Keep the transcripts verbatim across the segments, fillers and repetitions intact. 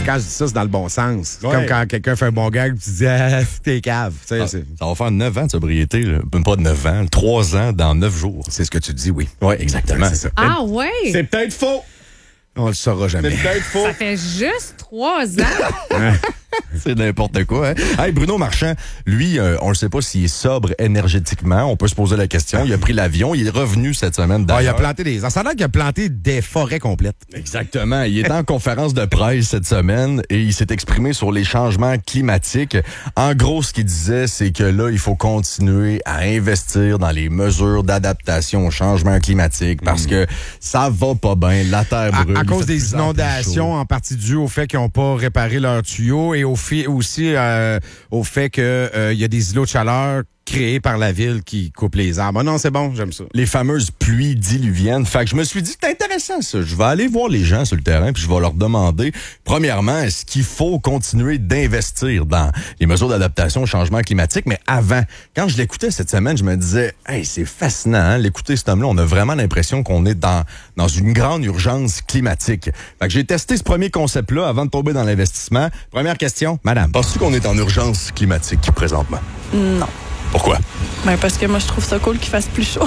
quand je dis ça, c'est dans le bon sens. C'est Ouais. comme quand quelqu'un fait un bon gag et tu dis ah, t'es cave. Tu sais, Ah, c'est, ça va faire neuf ans de sobriété, là. Même pas neuf ans, trois ans dans neuf jours. c'est ce que tu dis, oui. Oui, exactement. C'est ça. Ah ouais? C'est peut-être faux. On le saura jamais. C'est peut-être faux. Ça fait juste trois ans. C'est n'importe quoi. Hein? Hey, Bruno Marchand, lui, euh, on ne sait pas s'il est sobre énergétiquement. On peut se poser la question. Il a pris l'avion. Il est revenu cette semaine. Ah, il a d'ailleurs. planté des. Ça a l'air qu'il a planté des forêts complètes. Exactement. Il est en conférence de presse cette semaine et il s'est exprimé sur les changements climatiques. En gros, ce qu'il disait, c'est que là, il faut continuer à investir dans les mesures d'adaptation au changement climatique parce que ça va pas bien. La terre À, brûle. à il cause fait de des plus en plus inondations, chaud. en partie dû au fait qu'ils n'ont pas réparé leurs tuyaux et au fi- aussi euh, au fait qu'il euh, y a des îlots de chaleur créés par la ville qui coupent les arbres. Ah non, c'est bon, j'aime ça. Les fameuses pluies diluviennes. Fait que je me suis dit, c'est intéressant ça. Je vais aller voir les gens sur le terrain puis je vais leur demander, premièrement, est-ce qu'il faut continuer d'investir dans les mesures d'adaptation au changement climatique? Mais avant, quand je l'écoutais cette semaine, je me disais, hey, c'est fascinant, hein, l'écouter cet homme-là. On a vraiment l'impression qu'on est dans, dans une grande urgence climatique. Fait que j'ai testé ce premier concept-là avant de tomber dans l'investissement. Première question, madame. Penses-tu qu'on est en urgence climatique présentement? Non. Pourquoi? Ben parce que moi, je trouve ça cool qu'il fasse plus chaud.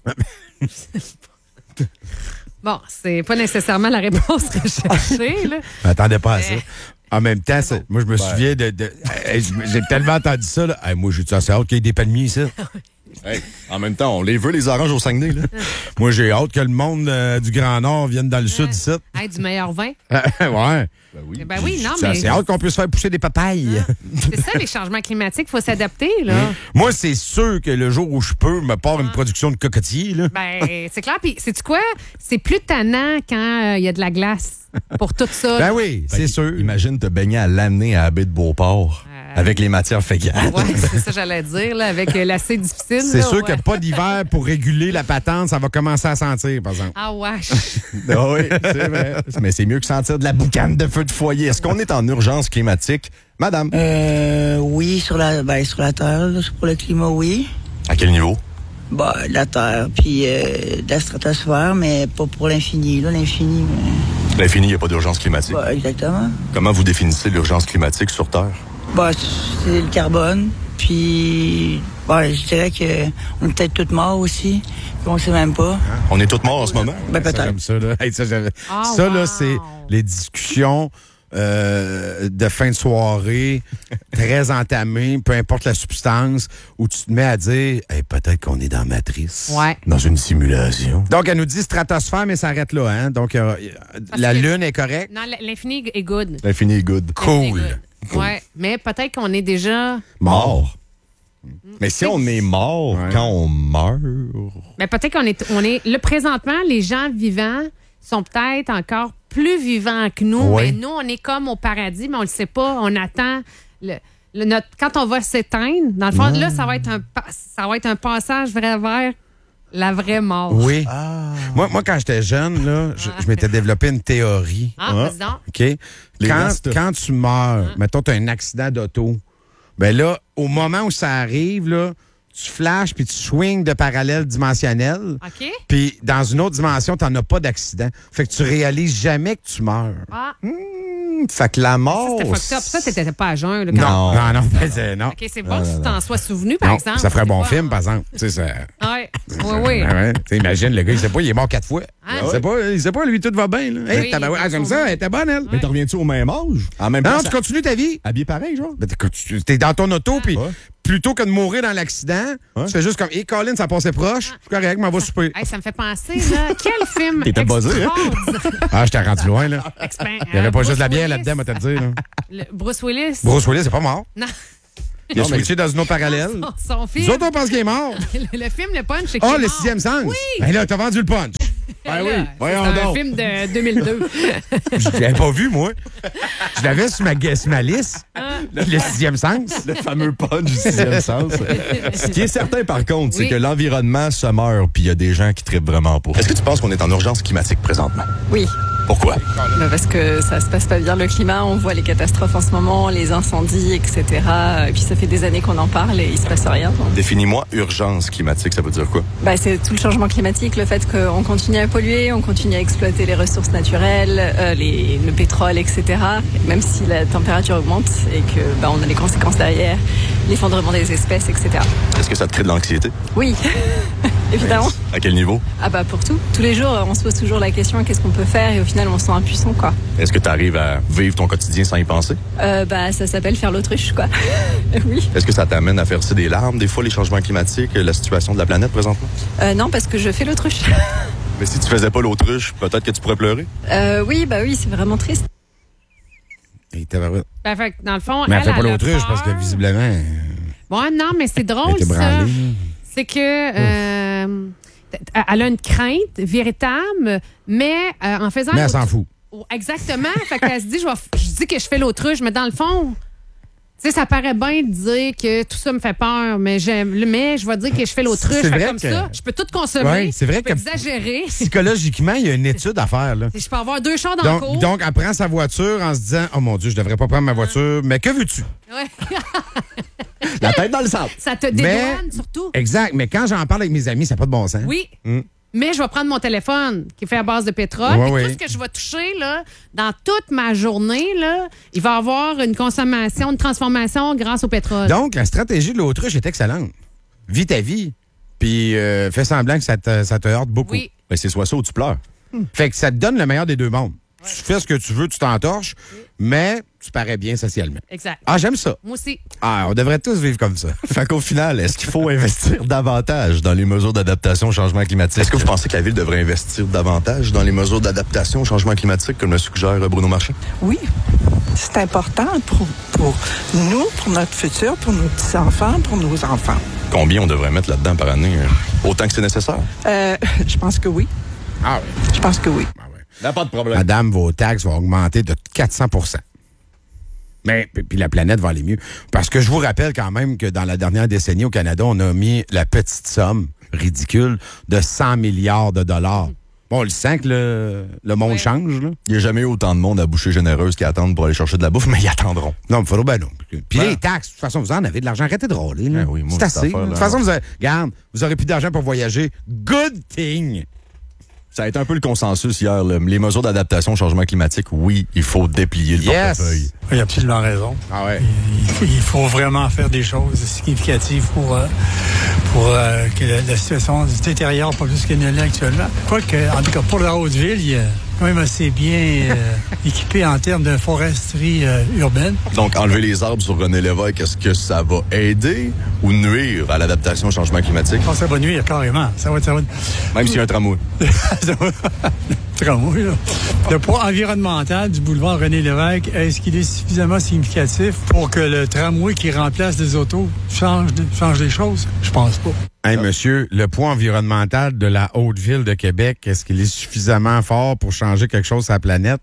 Bon, c'est pas nécessairement la réponse recherchée, là. Je m'attendais pas à ça. Eh. En même temps, c'est- moi, je me souviens de... de- hey, j'ai tellement entendu ça. Là. Hey, moi, j'ai dit, c'est hâte qu'il y ait des palmiers, ça. Hey, en même temps, on les veut, les oranges au Saguenay, là. Moi, j'ai hâte que le monde euh, du Grand Nord vienne dans le sud ici. Hey, du meilleur vin. ouais. Ben oui. Ben oui, non, Ça, mais C'est hâte qu'on puisse faire pousser des papayes. c'est ça, les changements climatiques, il faut s'adapter, là. Moi, c'est sûr que le jour où je peux me part une production de cocotiers, là. Ben, c'est clair. Puis, sais-tu quoi? C'est plus tannant quand il y a de la glace pour tout ça. Ben oui, c'est sûr. Imagine te baigner à l'année à Baie de Beauport Euh, avec les matières fécales. Ouais, c'est ça que j'allais dire, là, avec euh, l'assez difficile. C'est là, sûr ouais. que pas d'hiver pour réguler la patente, ça va commencer à sentir, par exemple. Ah ouais. Ah oui, c'est vrai. Mais c'est mieux que sentir de la boucane de feu de foyer. Est-ce qu'on est en urgence climatique? Madame, Euh, oui, sur la, ben, sur la Terre, là, pour le climat, oui. à quel niveau? Bah, la Terre, puis euh, de la stratosphère, mais pas pour l'infini, là, l'infini. mais- L'infini, il n'y a pas d'urgence climatique. Bah, exactement. Comment vous définissez l'urgence climatique sur Terre? Bah, c'est le carbone, puis, bah, je dirais que on est peut-être tous morts aussi, puis on sait même pas. On est tous morts en ce moment? Ben, Ça, peut-être. j'aime ça, là. Hey, ça, j'avais- Ah, ça, là, wow. c'est les discussions euh, de fin de soirée, très entamées, peu importe la substance, où tu te mets à dire hey, peut-être qu'on est dans Matrice. Ouais. Dans une simulation. Donc, elle nous dit stratosphère, mais ça arrête là. Hein? Donc, euh, la que- Lune est correcte. Non, l'infini est good. L'infini est good. L'infini est Cool. good. Ouais, mais peut-être qu'on est déjà. Mort. Mais si on est mort Ouais. quand on meurt... Mais peut-être qu'on est, on est. Là, présentement, les gens vivants sont peut-être encore plus vivants que nous. Ouais. Mais nous, on est comme au paradis, mais on le sait pas. On attend. Le, le- notre, quand on va s'éteindre, dans le fond, là, ça va être un, pa- ça va être un passage vrai vers la vraie mort. Oui. Moi, moi, quand j'étais jeune, là, je, je m'étais développé une théorie. Ah, vas-y donc. OK? Les Quand, Rastas. quand tu meurs, mettons, tu as un accident d'auto, ben là, au moment où ça arrive, là, tu flashes puis tu swings de parallèle dimensionnel. OK? Puis dans une autre dimension, tu n'en as pas d'accident. Fait que tu réalises jamais que tu meurs. Ah, Hmm, fait que la mort... c'était fucked up. Ça, t'étais pas à jeun. Là, Non, quand- non, non. ben, c'est- non. OK, c'est bon que tu t'en sois souvenu, par Non, exemple. ça ferait un bon C'est pas- film, par exemple. Tu sais, ça... Ouais, oui, oui. Ah ouais. Tu sais, imagine, le gars, il sait pas, il est mort quatre fois. Hein? Il sait pas, il sait pas, lui, tout va bien. Là. Hey, Oui, tabarouette, il est ah, j'aime pas ça, sauvé. elle était bonne, elle. Mais t'en reviens-tu au même âge? En même Non, temps, non, tu ça- continues ta vie. habillé pareil, genre? Ben, t'es- tu t'es dans ton auto, puis Ouais. plutôt que de mourir dans l'accident, Ouais. tu fais juste comme, hé, Colin, ça passait proche. C'est correct, m'en va souper. Hey, ça me fait penser, là, quel film T'étais buzzé, hein? extraordinaire. Ah, je t'ai rendu loin, là. Expen- Il n'y avait euh, pas juste de la Bruce bière Willis. là-dedans, moi, te le dire. Là. Le- Bruce Willis. Bruce Willis, c'est pas mort. Non. Il a Non, mais- switché dans une autre parallèle. Son, son film. Nous autres, on pense qu'il est mort. le, le film Le Punch, c'est Ah, qu'il est le mort. sixième sens. Oui. Ben là, t'as vendu le punch. Ben oui, C'est voyons un donc. film de deux mille deux. Je l'avais pas vu, moi. Je l'avais sur ma, sur ma liste. Ah. Le sixième sens. Le fameux punch du sixième sens. Ce qui est certain, par contre, c'est Oui. que l'environnement se meurt, puis il y a des gens qui trippent vraiment pour. Est-ce que tu penses qu'on est en urgence climatique présentement? Oui. Pourquoi? Ben, parce que ça se passe pas bien le climat, on voit les catastrophes en ce moment, les incendies, et cetera. Et puis ça fait des années qu'on en parle et il se passe rien. Donc. Définis-moi urgence climatique, ça veut dire quoi? Ben, c'est tout le changement climatique, le fait qu'on continue à polluer, on continue à exploiter les ressources naturelles, euh, les, le pétrole, et cetera. Même si la température augmente et que ben, on a les conséquences derrière, l'effondrement des espèces, et cetera. Est-ce que ça te crée de l'anxiété? Oui, évidemment. À quel niveau? Ah bah pour tout. Tous les jours, on se pose toujours la question qu'est-ce qu'on peut faire et au final, on se sent impuissant, quoi. Est-ce que tu arrives à vivre ton quotidien sans y penser? Euh, bah ça s'appelle faire l'autruche, quoi. Oui. Est-ce que ça t'amène à verser des larmes, des fois, les changements climatiques, la situation de la planète présentement? Euh, non, parce que je fais l'autruche. Mais si tu faisais pas l'autruche, peut-être que tu pourrais pleurer? Euh, oui, bah oui, c'est vraiment triste. Et tabarouette. Ben, fait que dans le fond, Mais elle elle, fait pas elle a l'autruche peur. parce que visiblement. Bon, non, mais c'est Elle drôle, était ça. branlée. C'est que... euh, elle a une crainte véritable, mais euh, en faisant... Mais elle s'en fout. Exactement. Fait qu'elle se dit, je, vais, je dis que je fais l'autruche, mais dans le fond, tu sais, ça paraît bien de dire que tout ça me fait peur, mais, j'aime, mais je vais dire que je fais l'autruche. C'est Fait vrai comme que- ça, je peux tout consommer. Ouais, c'est vrai je peux que- exagérer. Psychologiquement, il y a une étude à faire. Là. Je peux avoir deux chars dans le cours. Donc, donc, elle prend sa voiture en se disant « Oh mon Dieu, je devrais pas prendre ma voiture. » Mais que veux-tu? Ouais. La tête dans le sable. Ça te Mais- dédouane, surtout. Exact. Mais quand j'en parle avec mes amis, ça n'a pas de bon sens. Oui. Mais je vais prendre mon téléphone qui est fait à base de pétrole. Ouais, et ouais. tout ce que je vais toucher là, dans toute ma journée, là, il va y avoir une consommation, une transformation grâce au pétrole. Donc, la stratégie de l'autruche est excellente. Vis ta vie, puis euh, fais semblant que ça te, ça te heurte beaucoup. Oui. Ben, c'est soit ça ou tu pleures. Fait que ça te donne le meilleur des deux mondes. Tu fais ce que tu veux, tu t'entorches, mais tu parais bien socialement. Exact. Ah, j'aime ça. Moi aussi. Ah, on devrait tous vivre comme ça. Fait qu'au final, est-ce qu'il faut investir davantage dans les mesures d'adaptation au changement climatique? Est-ce que vous pensez que la Ville devrait investir davantage dans les mesures d'adaptation au changement climatique, comme le suggère Bruno Marchand? Oui, c'est important pour, pour nous, pour notre futur, pour nos petits-enfants, pour nos enfants. Combien on devrait mettre là-dedans par année? euh, Autant que c'est nécessaire? Euh, je pense que oui. Ah oui. Je pense que oui. Ah oui. N'a pas de problème. Madame, vos taxes vont augmenter de quatre cents pour cent. Mais puis puis la planète va aller mieux. Parce que je vous rappelle quand même que dans la dernière décennie au Canada, on a mis la petite somme ridicule de cent milliards de dollars. Bon, on le sent que le, le monde Ouais. change, là. Il n'y a jamais eu autant de monde à bouchée généreuse qui attendent pour aller chercher de la bouffe, mais ils attendront. Non, mais faudra ben non. Puis Ben. les taxes, de toute façon, vous en avez de l'argent. Arrêtez de rôler, là. Ben oui, moi, c'est cette assez. affaire-là, de toute façon, vous avez, regarde, vous aurez plus d'argent pour voyager. Good thing! Ça a été un peu le consensus hier. là. Les mesures d'adaptation au changement climatique, oui, il faut déplier le Yes! portefeuille. Il a absolument raison. Ah ouais. Il faut, il faut vraiment faire des choses significatives pour, euh, pour euh, que la, la situation se détériore pas plus qu'elle ne l'est actuellement. Quoique, en tout cas, pour la Haute-Ville, il est quand même assez bien euh, équipé en termes de foresterie euh, urbaine. Donc, enlever les arbres sur René Lévesque, est-ce que ça va aider ou nuire à l'adaptation au changement climatique? Je pense que ça va nuire carrément. Ça va, ça va... Même s'il y a un tramway. ça va- Tramway, là. Le poids environnemental du boulevard René Lévesque, est-ce qu'il est suffisamment significatif pour que le tramway qui remplace les autos change, de- change les choses? Je pense pas. Hey, monsieur, le poids environnemental de la Haute-Ville de Québec, est-ce qu'il est suffisamment fort pour changer quelque chose sur la planète?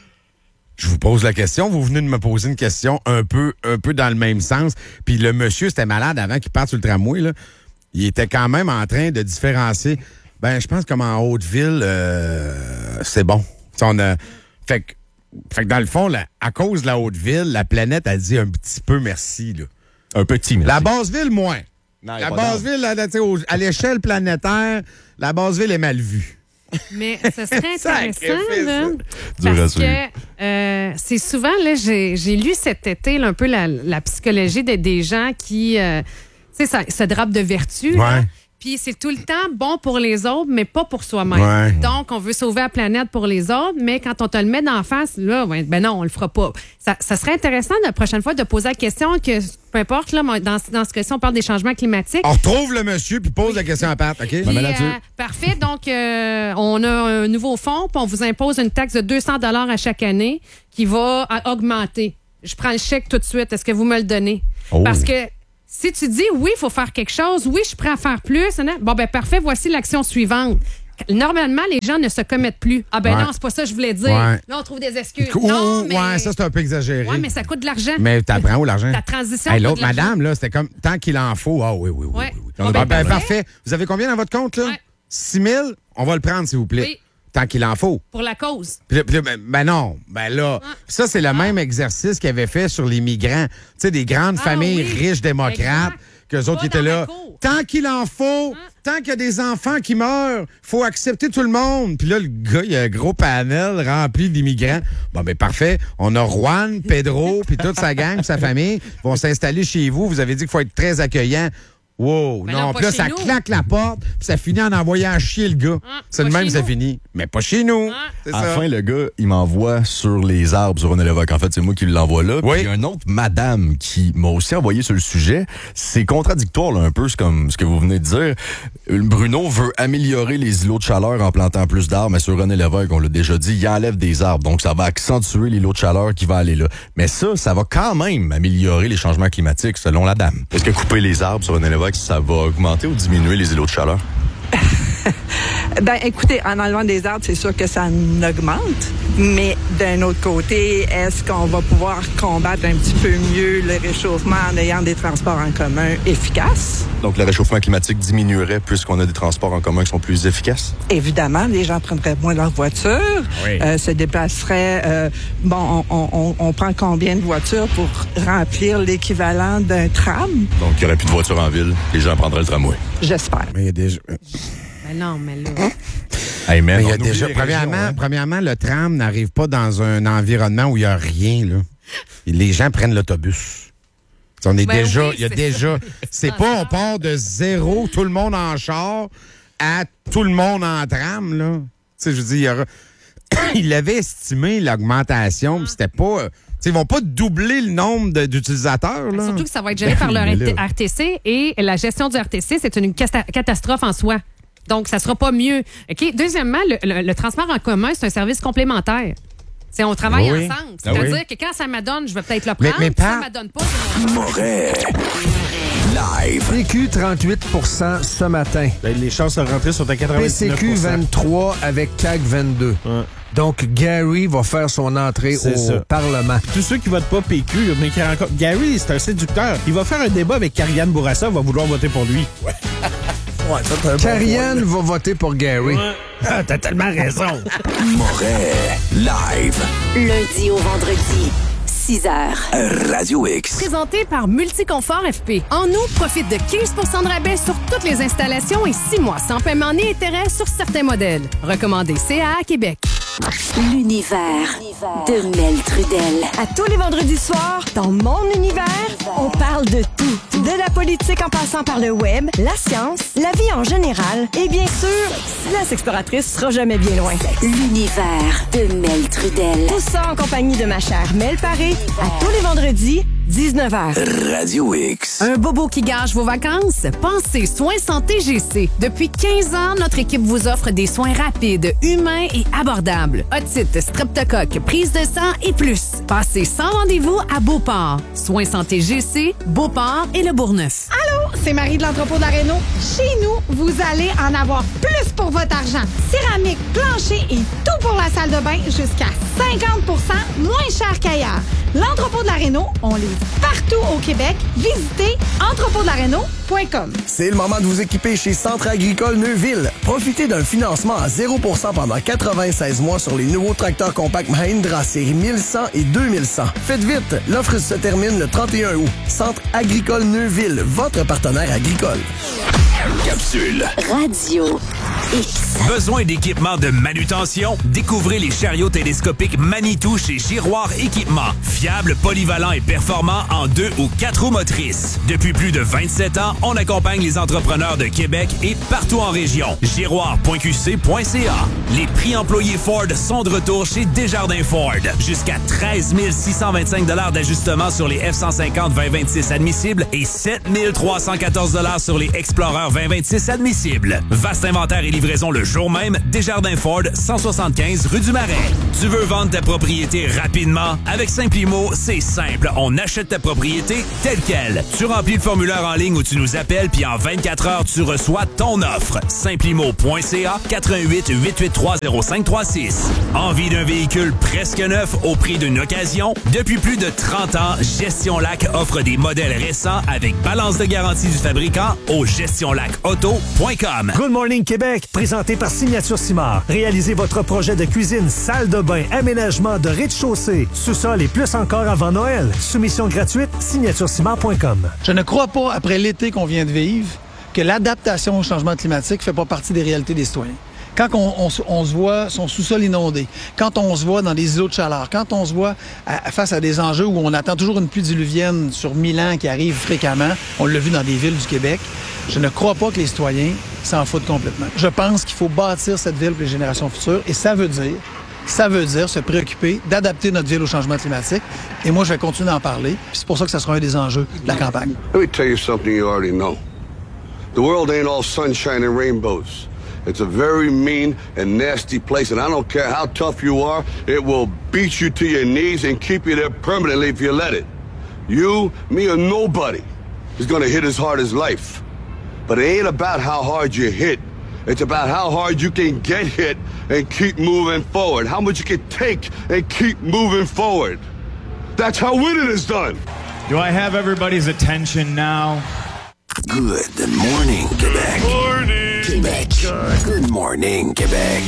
Je vous pose la question. Vous venez de me poser une question un peu, un peu dans le même sens. Puis le monsieur, c'était malade avant qu'il parte sur le tramway, là. Il était quand même en train de différencier. Ben, je pense comme en Haute-Ville, euh, c'est bon. T'sais, on a, fait, que, fait que dans le fond, là, à cause de la Haute-Ville, la planète a dit un petit peu merci, là. Un petit, merci. La Basse-Ville, moins. Non, y a La pas Basse-Ville, là, tu sais, au- à l'échelle planétaire, la Basse-Ville est mal vue. Mais ce serait intéressant, Sacrifice. là, Dur à parce suivre. que euh, c'est souvent, là, j'ai, j'ai lu cet été là, un peu la, la psychologie de- des gens qui, euh, tu sais, ça- se drapent de vertu. là. Ouais. Puis c'est tout le temps bon pour les autres, mais pas pour soi-même. Ouais. Donc, on veut sauver la planète pour les autres, mais quand on te le met d'en face, là, ben ben non, on le fera pas. Ça, ça serait intéressant la prochaine fois de poser la question que, peu importe, là, moi, dans, dans ce cas-ci, on parle des changements climatiques. On retrouve le monsieur puis pose la question à Pat, OK? Puis, Ben, là-dessus. euh, parfait. Donc, euh, on a un nouveau fonds, puis on vous impose une taxe de deux cents dollars à chaque année qui va euh, augmenter. Je prends le chèque tout de suite. Est-ce que vous me le donnez? Oh. Parce que si tu dis oui, il faut faire quelque chose, oui, je suis prêt à faire plus, hein, bon, ben parfait, voici l'action suivante. Normalement, les gens ne se commettent plus. Ah, ben Ouais. non, c'est pas ça que je voulais dire. Ouais. Là, on trouve des excuses. Ouh, non, mais... Ouais, ça, c'est un peu exagéré. Ouais, mais ça coûte de l'argent. Mais t'apprends où l'argent? Ta transition Hey, coûte l'autre de l'argent. madame, là, c'était comme tant qu'il en faut. Ah oui, oui, oui. Ouais. oui, oui. Bon, Ah, ben, ben, parfait. parfait. Vous avez combien dans votre compte, là? Ouais. six mille? On va le prendre, s'il vous plaît. Oui. tant qu'il en faut. Pour la cause. Puis là, puis là, ben, ben non, ben là, Ah. ça, c'est le Ah. même exercice qu'ils avaient fait sur les migrants. Tu sais, des grandes Ah, familles oui. riches démocrates, Exact. qu'eux autres Pas qui étaient dans la là. cour. Tant qu'il en faut, Ah. tant qu'il y a des enfants qui meurent, faut accepter tout le monde. Puis là, le gars, il y a un gros panel rempli d'immigrants. Bon, ben parfait. On a Juan, Pedro, puis toute sa gang, sa famille vont s'installer chez vous. Vous avez dit qu'il faut être très accueillant. Wow, Mais non, non, pas puis là, chez ça nous. claque la porte, puis ça finit en envoyant chier le gars. Ah, c'est le pas même, chez ça nous. finit. Mais pas chez nous. Ah. C'est À la ça. fin, le gars, il m'envoie sur les arbres sur René Lévesque. En fait, c'est moi qui l'envoie là. Oui. Puis il y a une autre madame qui m'a aussi envoyé sur le sujet. C'est contradictoire, là, un peu, c'est comme ce que vous venez de dire. Bruno veut améliorer les îlots de chaleur en plantant plus d'arbres, mais sur René Lévesque, on l'a déjà dit, il enlève des arbres. Donc, ça va accentuer l'îlot de chaleur qui va aller là. Mais ça, ça va quand même améliorer les changements climatiques, selon la dame. Est-ce que couper les arbres sur René Lévesque, ça va augmenter ou diminuer les îlots de chaleur? Ben, écoutez, en enlevant des arbres, c'est sûr que ça en augmente. Mais d'un autre côté, est-ce qu'on va pouvoir combattre un petit peu mieux le réchauffement en ayant des transports en commun efficaces? Donc, le réchauffement climatique diminuerait puisqu'on a des transports en commun qui sont plus efficaces? Évidemment, les gens prendraient moins leur voiture, Oui. euh, se déplaceraient. Euh, bon, on, on, on prend combien de voitures pour remplir l'équivalent d'un tram? Donc, il n'y aurait plus de voitures en ville. Les gens prendraient le tramway. J'espère. Mais il y a déjà. Mais non, mais là. Hey, man, Mais il y a on oublie déjà les premièrement, régions, hein. premièrement, le tram n'arrive pas dans un environnement où il n'y a rien. Là. Les gens prennent l'autobus. On est Ben déjà, oui, il y a c'est déjà. ça. C'est Dans pas, le on char. part de zéro, tout le monde en char, à tout le monde en tram, là. Tu sais, je veux dire, il y aura- il avait estimé l'augmentation, mais c'était pas. euh, tu sais, ils vont pas doubler le nombre de- d'utilisateurs, là. Surtout que ça va être géré par le Mais là. R T C et la gestion du R T C, c'est une casta- catastrophe en soi. Donc, ça sera pas mieux. OK? Deuxièmement, le, le- le transport en commun, c'est un service complémentaire. C'est on travaille Oui. ensemble. Ah C'est-à-dire oui. que quand ça m'adonne, je vais peut-être le Mais- prendre. mais puis ça pas- m'adonne pas, c'est mon Moret. Live. P Q, trente-huit pour cent ce matin. Ben, les chances de rentrer sont à P quatre-vingt-dix-neuf C pour Q, cent. vingt-trois avec C A Q, vingt-deux. Ouais. Donc, Gary va faire son entrée C'est au ça. Parlement. Tous ceux qui votent pas P Q, là, mais qui rencontrent... Gary, c'est un séducteur. Il va faire un débat avec Karianne Bourassa, va vouloir voter pour lui. Ouais, ça, t'as un bon Karianne va voter pour Gary. Ah, t'as tellement raison. point. Moret. Live. Lundi au vendredi, six heures. Radio X. Présenté par Multiconfort F P. En août, profite de quinze pour cent de rabais sur toutes les installations et six mois sans paiement ni intérêt sur certains modèles. Recommandé C A A Québec. L'univers de Mel Trudel. À tous les vendredis soirs, dans mon univers, on parle de tout. De la politique en passant par le web, la science, la vie en général et bien sûr, la sexploratrice sera jamais bien loin. L'univers de Mel Trudel. Tout ça en compagnie de ma chère Mel Paré, à tous les vendredis, dix-neuf heures. Radio X. Un bobo qui gâche vos vacances? Pensez Soins Santé G C. Depuis quinze ans, notre équipe vous offre des soins rapides, humains et abordables. Otite, streptocoque, prise de sang et plus. Passez sans rendez-vous à Beauport. Soins Santé G C, Beauport et le Bourgneuf. Allô, c'est Marie de l'entrepôt de la Réno. Chez nous, vous allez en avoir plus pour votre argent. Céramique, plancher et tout pour la salle de bain jusqu'à cinquante pour cent moins cher qu'ailleurs. L'entrepôt de la Réno, on livre partout au Québec. Visitez entrepôt de la réno point com. C'est le moment de vous équiper chez Centre agricole Neuville. Profitez d'un financement à zéro pour cent pendant quatre-vingt-seize mois sur les nouveaux tracteurs compacts Mahindra série mille cent et deux mille cent. Faites vite, l'offre se termine le trente et un août. Centre agricole Neuville, votre partenaire agricole. Capsule. Radio X. Besoin d'équipement de manutention? Découvrez les chariots télescopiques Manitou chez Giroir Équipement. Fiable, polyvalent et performant en deux ou quatre roues motrices. Depuis plus de vingt-sept ans, on accompagne les entrepreneurs de Québec et partout en région. giroir point q c point c a. Les prix employés Ford sont de retour chez Desjardins Ford. Jusqu'à treize mille six cent vingt-cinq d'ajustement sur les F cent cinquante vingt vingt-six admissibles et sept mille trois cent quatorze sur les Explorer vingt vingt-six admissibles. Vaste inventaire et livraison le jour même. Desjardins Ford, cent soixante-quinze rue du Marais. Tu veux vendre ta propriété rapidement? Avec Simplimo, c'est simple. On achète ta propriété telle quelle. Tu remplis le formulaire en ligne ou tu nous appelles, puis en vingt-quatre heures, tu reçois ton offre. Simplimo point c a, quatre un huit, huit huit trois, zéro cinq trois six. Envie d'un véhicule presque neuf au prix d'une occasion? Depuis plus de trente ans, Gestion Lac offre des modèles récents avec balance de garantie du fabricant au gestion lac auto point com. Good morning Québec! Québec, présenté par Signature Simard. Réalisez votre projet de cuisine, salle de bain, aménagement de rez-de-chaussée, sous-sol et plus encore avant Noël. Soumission gratuite, signature simard point com. Je ne crois pas, après l'été qu'on vient de vivre, que l'adaptation au changement climatique ne fait pas partie des réalités des citoyens. Quand on, on, on se voit son sous-sol inondé, quand on se voit dans des îlots de chaleur, quand on se voit à, face à des enjeux où on attend toujours une pluie diluvienne sur mille ans qui arrive fréquemment, on l'a vu dans des villes du Québec, je ne crois pas que les citoyens s'en foutent complètement. Je pense qu'il faut bâtir cette ville pour les générations futures et ça veut dire, ça veut dire se préoccuper d'adapter notre ville au changement climatique. Et moi, je vais continuer d'en parler. Puis c'est pour ça que ça sera un des enjeux de la campagne. Let me tell you something you already know. The world ain't all sunshine and rainbows. It's a very mean and nasty place, and I don't care how tough you are, it will beat you to your knees and keep you there permanently if you let it. You, me, or nobody is gonna hit as hard as life. But it ain't about how hard you hit. It's about how hard you can get hit and keep moving forward. How much you can take and keep moving forward. That's how winning is done. Do I have everybody's attention now? Good morning, Quebec. Morning. Quebec. Good morning, Quebec.